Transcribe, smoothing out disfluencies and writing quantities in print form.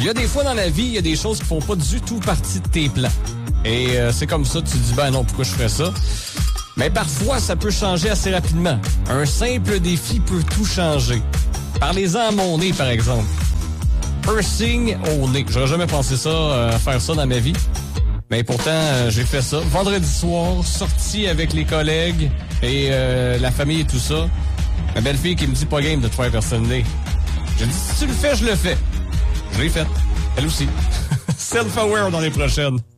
y a des fois dans la vie, il y a des choses qui font pas du tout partie de tes plans. Et c'est comme ça, tu te dis, ben non, pourquoi je ferais ça? Mais parfois, ça peut changer assez rapidement. Un simple défi peut tout changer. Parlez-en à mon nez, par exemple. Piercing au nez. J'aurais jamais pensé ça, faire ça dans ma vie. Mais pourtant, j'ai fait ça. Vendredi soir, sorti avec les collègues et la famille et tout ça. Ma belle-fille qui me dit pas game de te faire percer le nez. J'ai dit, si tu le fais, je le fais. Je l'ai fait. Elle aussi. Self-aware dans les prochaines.